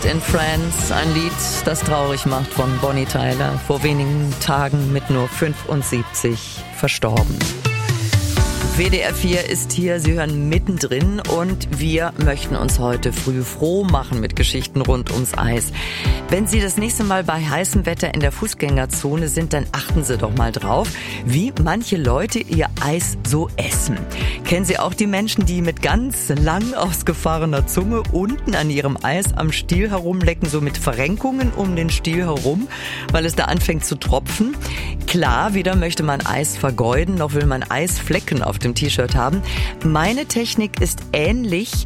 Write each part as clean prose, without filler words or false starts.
in Friends, ein Lied, das traurig macht, von Bonnie Tyler, vor wenigen Tagen mit nur 75 verstorben. WDR 4 ist hier, Sie hören mittendrin und wir möchten uns heute früh froh machen mit Geschichten rund ums Eis. Wenn Sie das nächste Mal bei heißem Wetter in der Fußgängerzone sind, dann achten Sie doch mal drauf, wie manche Leute ihr Eis so essen. Kennen Sie auch die Menschen, die mit ganz lang ausgefahrener Zunge unten an ihrem Eis am Stiel herumlecken, so mit Verrenkungen um den Stiel herum, weil es da anfängt zu tropfen? Klar, weder möchte man Eis vergeuden, noch will man Eisflecken auf dem T-Shirt haben. Meine Technik ist ähnlich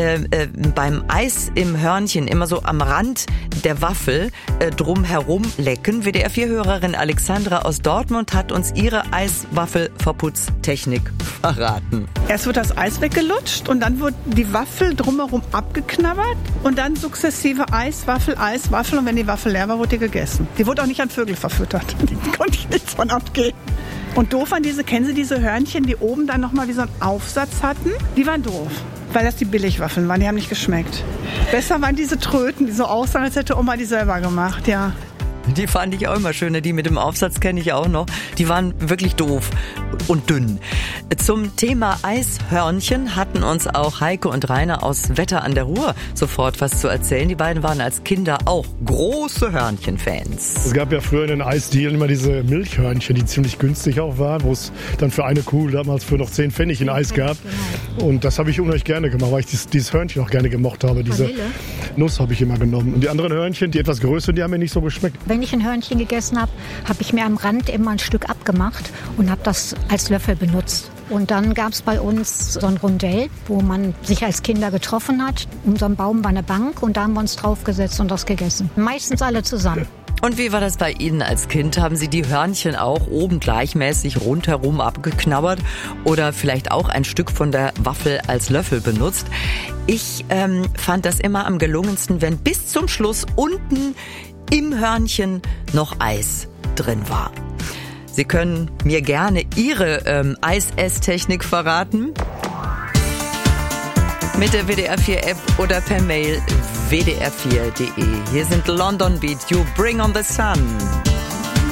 beim Eis im Hörnchen, immer so am Rand der Waffel drumherum lecken. WDR 4-Hörerin Alexandra aus Dortmund hat uns ihre Eiswaffelverputztechnik verraten. Erst wird das Eis weggelutscht und dann wird die Waffel drumherum abgeknabbert und dann sukzessive Eis, Waffel und wenn die Waffel leer war, wurde die gegessen. Die wurde auch nicht an Vögel verfüttert. Die konnte ich nichts von abgeben. Und doof waren kennen Sie diese Hörnchen, die oben dann nochmal wie so einen Aufsatz hatten? Die waren doof, weil das die Billigwaffeln waren, die haben nicht geschmeckt. Besser waren diese Tröten, die so aussahen, als hätte Oma die selber gemacht, ja. Die fand ich auch immer schöner, die mit dem Aufsatz kenne ich auch noch. Die waren wirklich doof und dünn. Zum Thema Eishörnchen hatten uns auch Heike und Rainer aus Wetter an der Ruhr sofort was zu erzählen. Die beiden waren als Kinder auch große Hörnchen-Fans. Es gab ja früher in den Eisdielen immer diese Milchhörnchen, die ziemlich günstig auch waren, wo es dann für eine Kuh damals für noch 10 Pfennig ein Eis gab. Genau. Und das habe ich unheimlich gerne gemacht, weil ich dieses Hörnchen auch gerne gemocht habe. Diese Nuss habe ich immer genommen. Und die anderen Hörnchen, die etwas größer, die haben mir nicht so geschmeckt. Wenn ich ein Hörnchen gegessen habe, habe ich mir am Rand immer ein Stück abgemacht und habe das als Löffel benutzt. Und dann gab es bei uns so ein Rondell, wo man sich als Kinder getroffen hat. Um so einen Baum war eine Bank und da haben wir uns draufgesetzt und das gegessen. Meistens alle zusammen. Und wie war das bei Ihnen als Kind? Haben Sie die Hörnchen auch oben gleichmäßig rundherum abgeknabbert oder vielleicht auch ein Stück von der Waffel als Löffel benutzt? Ich fand das immer am gelungensten, wenn bis zum Schluss unten im Hörnchen noch Eis drin war. Sie können mir gerne Ihre Eisesstechnik verraten. Mit der WDR 4 App oder per Mail wdr4.de. Hier sind London Beat, You Bring on the Sun.